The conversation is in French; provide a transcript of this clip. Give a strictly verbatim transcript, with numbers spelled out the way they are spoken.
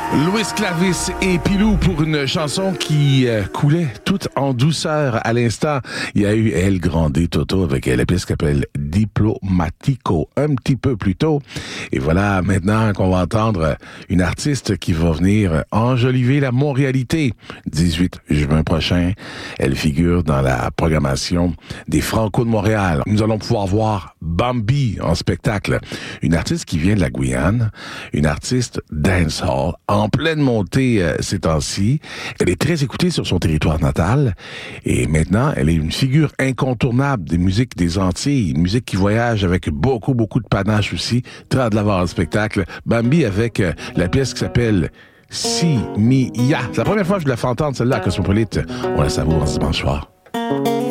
Louis Clavis et Pilou pour une chanson qui euh, coulait toute en douceur à l'instant. Il y a eu El Grande Toto avec la pièce qui s'appelle Diplomatico un petit peu plus tôt. Et voilà maintenant qu'on va entendre une artiste qui va venir enjoliver la Montréalité. dix-huit juin prochain, elle figure dans la programmation des Franco de Montréal. Nous allons pouvoir voir Bambi en spectacle. Une artiste qui vient de la Guyane, une artiste dancehall en pleine montée euh, ces temps-ci. Elle est très écoutée sur son territoire natal et maintenant, elle est une figure incontournable des musiques des Antilles, une musique qui voyage avec beaucoup, beaucoup de panache aussi. Très hâte de la voir en spectacle. Bambi avec euh, la pièce qui s'appelle Si Mi Ya. C'est la première fois que je la fais entendre, celle-là, à Cosmopolite. On la savoure ce dimanche soir.